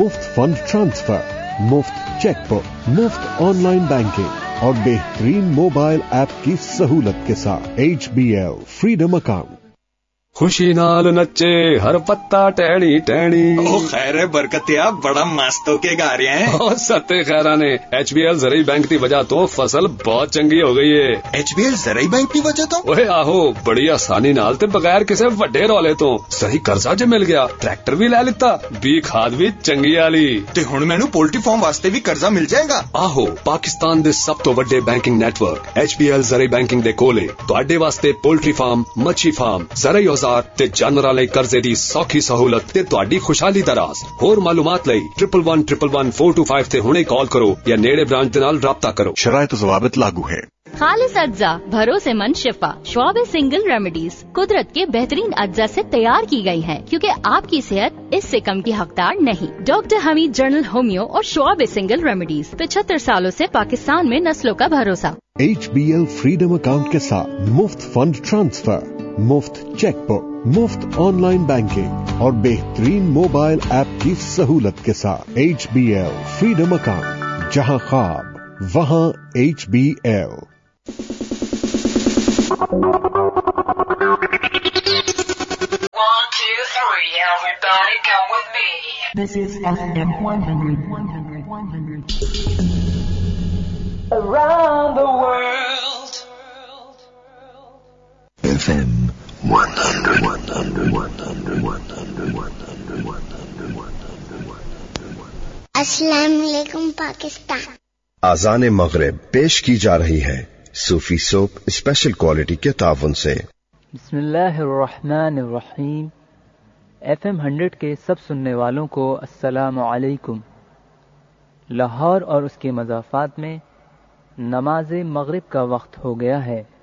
मुफ्त fund transfer, मुफ्त chequebook, मुफ्त ऑनलाइन बैंकिंग और बेहतरीन मोबाइल ऐप की सहूलत के साथ HBL फ्रीडम अकाउंट। खुशी नाल नच्चे हर पत्ता टहनी टहनी। ओ खैर है बरकतिया, बड़ा मस्त होके गा रहे हैं। ओ सत्ते खैरा ने HBL ज़राई बैंक की वजह तो फसल बहुत चंगी हो गई है। HBL ज़राई बैंक की वजह तो ओए आहो बड़ी आसानी नाल ते बगैर किसी वड्डे रौले तो सही कर्जा ज मिल गया, ट्रैक्टर भी ले लिता, बी खाद भी चंगी आली ते हुण मैनू पोल्ट्री फार्म वास्ते भी कर्जा मिल जाएगा। आहो पाकिस्तान दे सब तो वड्डे बैंकिंग नेटवर्क HBL ज़राई बैंकिंग दे कोले तुहाडे वास्ते पोल्ट्री फार्म, मच्छी फार्म, ज़राई ते जानवरां लई कर्जे दी सौखी सहूलत ते तुहाडी खुशहाली दा राज। होर मालूमात लई 11111425 ते हुणे कॉल करो या नेड़े ब्रांच दे नाल राब्ता करो। शराइत व ज़वाबित लागू है। खालिस अज्जा, भरोसेमंद शिफा, श्वाब सिंगल रेमेडीज कुदरत के बेहतरीन अज्जा से तैयार की गई है, क्योंकि आपकी सेहत इससे कम की हकदार नहीं। डॉक्टर हमीद जनरल होमियो और श्वाब सिंगल रेमेडीज 75 सालों से पाकिस्तान में नस्लों का भरोसा। HBL फ्रीडम अकाउंट के साथ मुफ्त फंड ट्रांसफर, मुफ्त चेकबुक, मुफ्त ऑनलाइन बैंकिंग और बेहतरीन मोबाइल ऐप की सहूलत के साथ HBL फ्रीडम अकाउंट, जहां ख्वाब वहां HBL। 1, 2, 3, everybody come with me. This is FM 100. Around the world. FM 100. अस्सलाम वालेकुम पाकिस्तान। आज़ान मगरिब पेश की जा रही है सूफी सोप स्पेशल क्वालिटी के ताउन से। बिस्मिल्लाहिर्रहमानिर्रहीम। FM 100 के सब सुनने वालों को अस्सलामु अलैकुम। लाहौर और उसके मज़ाफ़ात में नमाज मगरिब का वक्त हो गया है।